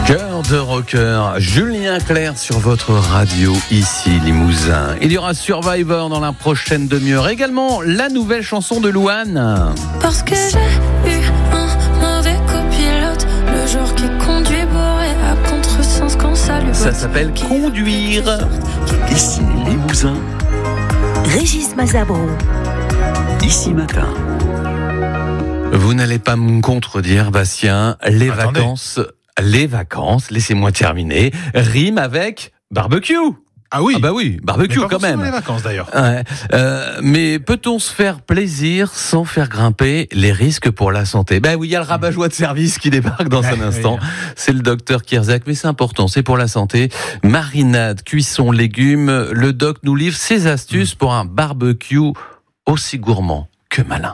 Cœur de rocker, Julien Clerc sur votre radio, ici Limousin. Il y aura Survivor dans la prochaine demi-heure. Également, la nouvelle chanson de Louane. Parce que j'ai eu un mauvais copilote, le genre qui conduit bourré à contresens quand ça lui botte. Ça s'appelle Conduire. Ici Limousin. Régis Mazabro. Ici Matin. Vous n'allez pas me contredire, Bastien, les vacances, laissez-moi terminer, riment avec barbecue. Ah oui. Ah bah oui, barbecue mais pas quand même. les vacances d'ailleurs. Ouais. Mais peut-on se faire plaisir sans faire grimper les risques pour la santé ? Ben oui, il y a le rabat-joie de service qui débarque dans un instant. Oui. C'est le docteur Kierzek, mais c'est important, c'est pour la santé. Marinade, cuisson, légumes, le doc nous livre ses astuces pour un barbecue aussi gourmand que malin.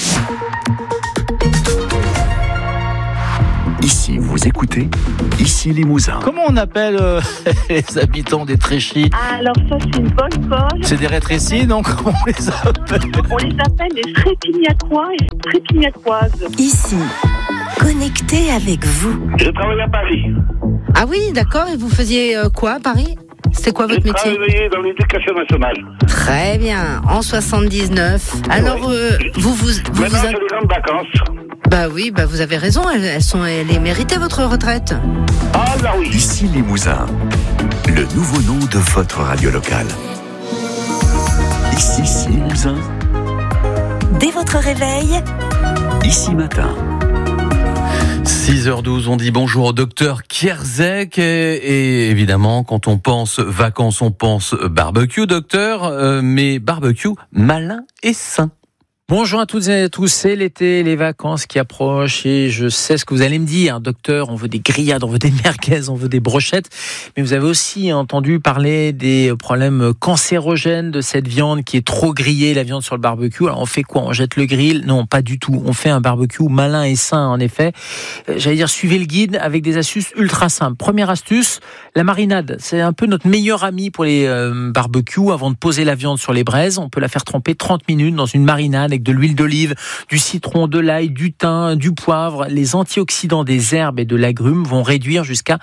Ici, vous écoutez, ici Limousin. Comment on appelle les habitants des Tréchis ? Alors ça, c'est une bonne colle. C'est des rétrécis, donc on les appelle. On les appelle les Trépignacois et Trépignacoises. Ici, connecté avec vous. Je travaille à Paris. Ah oui, d'accord. Et vous faisiez quoi à Paris ? C'était quoi votre métier ? Je travaillais dans l'éducation nationale. Très bien, en 79. Alors, vous Maintenant, c'est les grandes vacances. Bah oui, vous avez raison, elle est méritée votre retraite. Ah là oui. Ici Limousin, le nouveau nom de votre radio locale. Ici Limousin. Dès votre réveil, Ici Matin. 6h12, on dit bonjour au docteur Kierzek et évidemment, quand on pense vacances, on pense barbecue, docteur, mais barbecue malin et sain. Bonjour à toutes et à tous, c'est l'été, les vacances qui approchent et je sais ce que vous allez me dire, docteur, on veut des grillades, on veut des merguez, on veut des brochettes, mais vous avez aussi entendu parler des problèmes cancérogènes de cette viande qui est trop grillée, la viande sur le barbecue. Alors on fait quoi ? On jette le grill ? Non, pas du tout, on fait un barbecue malin et sain en effet. J'allais dire, suivez le guide avec des astuces ultra simples. Première astuce, la marinade, c'est un peu notre meilleur ami pour les barbecues. Avant de poser la viande sur les braises, on peut la faire tremper 30 minutes dans une marinade avec de l'huile d'olive, du citron, de l'ail, du thym, du poivre. Les antioxydants des herbes et de l'agrumes vont réduire jusqu'à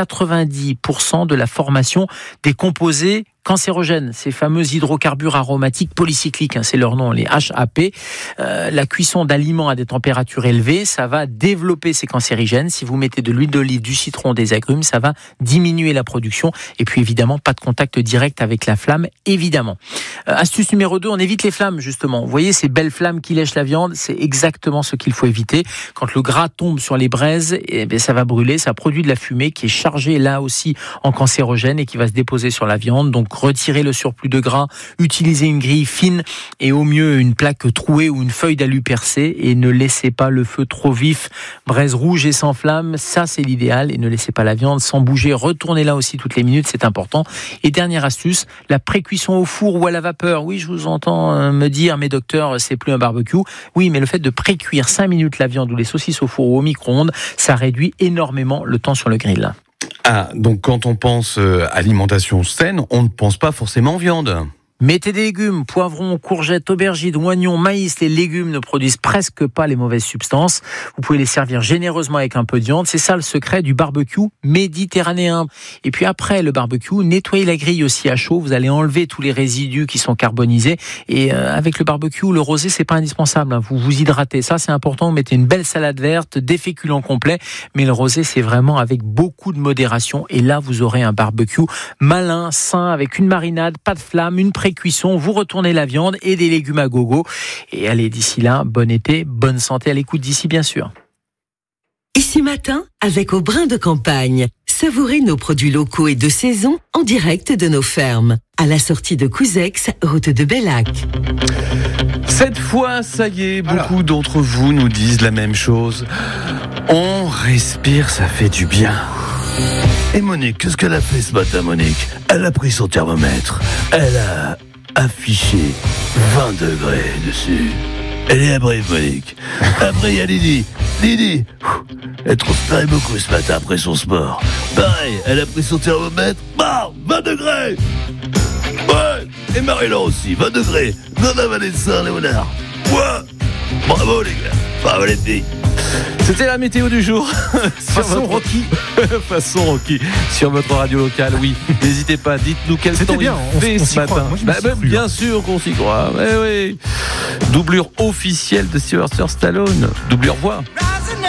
90% de la formation des composés cancérogènes, ces fameux hydrocarbures aromatiques polycycliques, c'est leur nom, les HAP. La cuisson d'aliments à des températures élevées, ça va développer ces cancérigènes. Si vous mettez de l'huile d'olive, du citron, des agrumes, ça va diminuer la production. Et puis évidemment, pas de contact direct avec la flamme, évidemment. Astuce numéro 2, on évite les flammes, justement. Vous voyez ces belles flammes qui lèchent la viande, c'est exactement ce qu'il faut éviter. Quand le gras tombe sur les braises, ça va brûler, ça produit de la fumée qui est chargée là aussi en cancérogène et qui va se déposer sur la viande. Donc retirez le surplus de gras, utilisez une grille fine et au mieux une plaque trouée ou une feuille d'alu percée et ne laissez pas le feu trop vif. Braise rouge et sans flamme, ça c'est l'idéal, et ne laissez pas la viande sans bouger, retournez-la aussi toutes les minutes, c'est important. Et dernière astuce, la pré-cuisson au four ou à la vapeur. Oui, je vous entends me dire, mais docteur, c'est plus un barbecue. Oui, mais le fait de pré-cuire 5 minutes la viande ou les saucisses au four ou au micro-ondes, ça réduit énormément le temps sur le grill. Ah, donc quand on pense alimentation saine, on ne pense pas forcément viande. Mettez des légumes, poivrons, courgettes, aubergines, oignons, maïs. Les légumes ne produisent presque pas les mauvaises substances. Vous pouvez les servir généreusement avec un peu de viande. C'est ça le secret du barbecue méditerranéen. Et puis après le barbecue, nettoyez la grille aussi à chaud. Vous allez enlever tous les résidus qui sont carbonisés. Et avec le barbecue, le rosé, c'est pas indispensable. Vous vous hydratez. Ça, c'est important. Vous mettez une belle salade verte, des féculents complets. Mais le rosé, c'est vraiment avec beaucoup de modération. Et là, vous aurez un barbecue malin, sain, avec une marinade, pas de flamme, une cuisson, vous retournez la viande et des légumes à gogo. Et allez, d'ici là, bon été, bonne santé à l'écoute d'ici, bien sûr. Ici Matin, avec Au Brin de Campagne. Savourez nos produits locaux et de saison en direct de nos fermes. À la sortie de Couzex, route de Bellac. Cette fois, ça y est, beaucoup d'entre vous nous disent la même chose. On respire, ça fait du bien. Et Monique, qu'est-ce qu'elle a fait ce matin, Monique ? Elle a pris son thermomètre. Elle a affiché 20 degrés dessus. Elle est abrève, Monique. Après, il y a Lydie. Lydie, elle transpirait beaucoup ce matin après son sport. Pareil, elle a pris son thermomètre. Bam, 20 degrés. Ouais, et Marie-Laure aussi, 20 degrés. Dans la vallée de Saint-Léonard. Ouais, bravo les gars. Pas les filles. C'était la météo du jour. Façon Rocky. Façon Rocky. Sur votre radio locale, oui. N'hésitez pas, dites-nous quel temps bien, il fait on ce s'y croit. matin. Moi, je me suis cru, bien sûr qu'on s'y croit. Oui. Doublure officielle de Sylvester Stallone. Doublure voix.